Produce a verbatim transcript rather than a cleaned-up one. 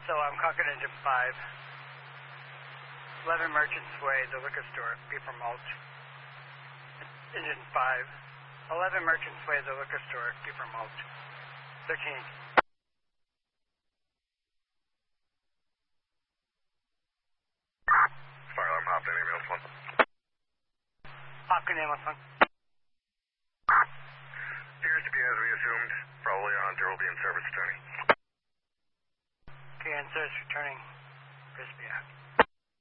So I'm clocking into five. eleven Merchants Way, the liquor store, Beaver Malt. Engine five. eleven Merchants Way, the liquor store, Beaver Malt. thirteen. Fire alarm hopped in, ambulance one. Hopkins ambulance one. Appears to be as we assumed. Probably a hunter will be in service attorney. Okay, and service returning. Crispy.